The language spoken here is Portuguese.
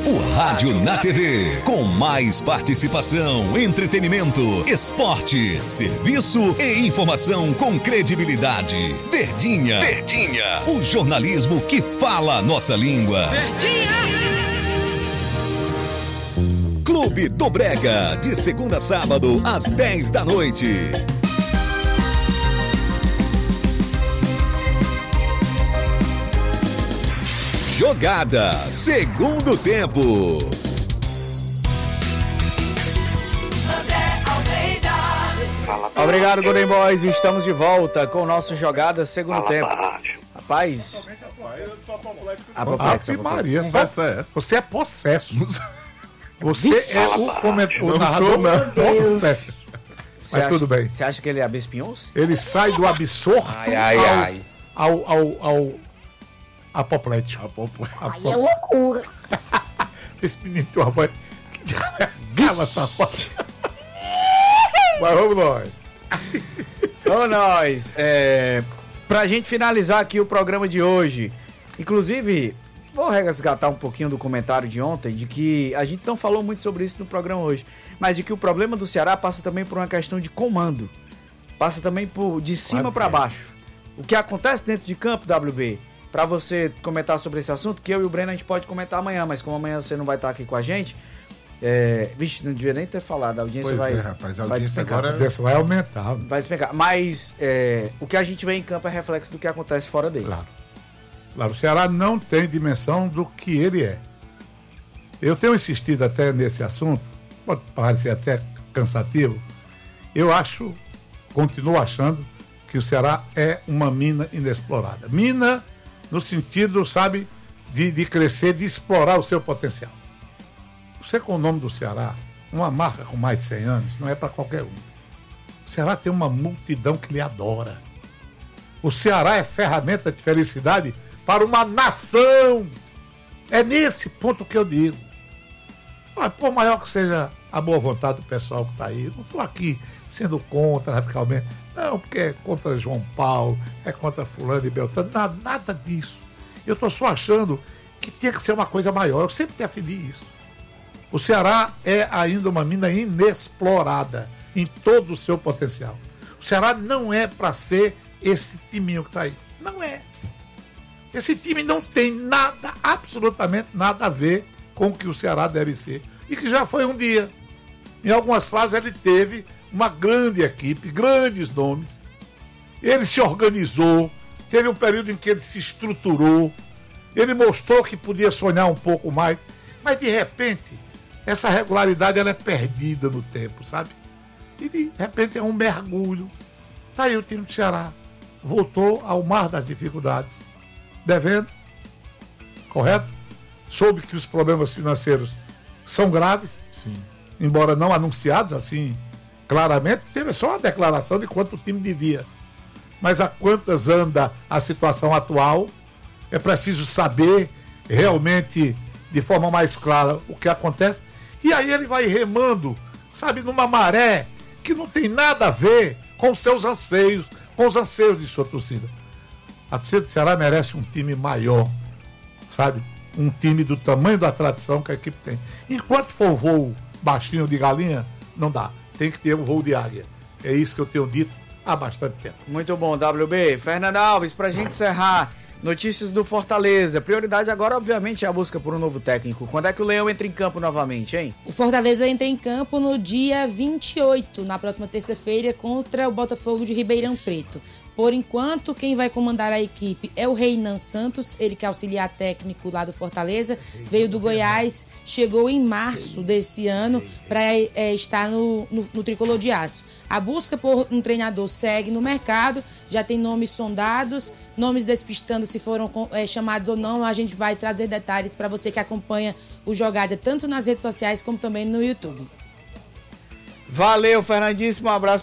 O rádio na TV, com mais participação, entretenimento, esporte, serviço e informação com credibilidade. Verdinha, o jornalismo que fala a nossa língua. Clube do Brega, de segunda a sábado, às 10 da noite. Jogada, segundo tempo. Obrigado, Golden Boys. Estamos de volta com o nosso Jogada, segundo tempo. Rapaz, Ave Maria, conversa é essa? Você é possesso. Você é o narrador possesso. Mas tudo bem. Você acha que ele é abespinhoso? Ele sai do absorto ao apoplético. Aí é loucura. Esse menino tem uma voz. Gala safado. Mas vamos nós. Vamos nós. Pra gente finalizar aqui o programa de hoje. Inclusive, vou resgatar um pouquinho do comentário de ontem, de que a gente não falou muito sobre isso no programa hoje, mas de que o problema do Ceará passa também por uma questão de comando. Passa também de cima para baixo. O que acontece dentro de campo, WB, para você comentar sobre esse assunto, que eu e o Breno a gente pode comentar amanhã, mas como amanhã você não vai estar aqui com a gente, vixe, não devia nem ter falado, a audiência rapaz, a audiência agora vai aumentar. Vai despencar, mas o que a gente vê em campo é reflexo do que acontece fora dele. Claro, o Ceará não tem dimensão do que ele é. Eu tenho insistido até nesse assunto, pode parecer até cansativo, continuo achando que o Ceará é uma mina inexplorada. Mina no sentido, sabe, de crescer, de explorar o seu potencial. Você com o nome do Ceará, uma marca com mais de 100 anos, não é para qualquer um. O Ceará tem uma multidão que lhe adora. O Ceará é ferramenta de felicidade para uma nação. É nesse ponto que eu digo. Mas, por maior que seja a boa vontade do pessoal que está aí, não estou aqui sendo contra radicalmente. Não, porque é contra João Paulo, é contra fulano e Beltrano, nada disso. Eu estou só achando que tinha que ser uma coisa maior. Eu sempre defendi isso. O Ceará é ainda uma mina inexplorada em todo o seu potencial. O Ceará não é para ser esse timinho que está aí. Não é. Esse time não tem nada, absolutamente nada a ver com o que o Ceará deve ser. E que já foi um dia. Em algumas fases ele teve uma grande equipe, grandes nomes. Ele se organizou, teve um período em que ele se estruturou, ele mostrou que podia sonhar um pouco mais, mas de repente essa regularidade ela é perdida no tempo, sabe? E de repente é um mergulho. Tá aí o time do Ceará, voltou ao mar das dificuldades, devendo, correto? Soube que os problemas financeiros são graves, sim, embora não anunciados assim claramente, teve só uma declaração de quanto o time devia. Mas a quantas anda a situação atual, é preciso saber realmente de forma mais clara o que acontece. E aí ele vai remando, sabe, numa maré que não tem nada a ver com os seus anseios, com os anseios de sua torcida. A torcida do Ceará merece um time maior, sabe? Um time do tamanho da tradição que a equipe tem. Enquanto for voo baixinho de galinha, não dá. Tem que ter um voo de águia. É isso que eu tenho dito há bastante tempo. Muito bom, WB. Fernando Alves, pra gente encerrar, notícias do Fortaleza. Prioridade agora, obviamente, é a busca por um novo técnico. Quando é que o Leão entra em campo novamente, hein? O Fortaleza entra em campo no dia 28, na próxima terça-feira, contra o Botafogo de Ribeirão Preto. Por enquanto, quem vai comandar a equipe é o Reinan Santos, ele que é auxiliar técnico lá do Fortaleza, veio do Goiás, chegou em março desse ano para estar no Tricolor de Aço. A busca por um treinador segue no mercado, já tem nomes sondados, nomes despistando se foram chamados ou não. A gente vai trazer detalhes para você que acompanha o Jogada tanto nas redes sociais como também no YouTube. Valeu, Fernandíssimo, um abraço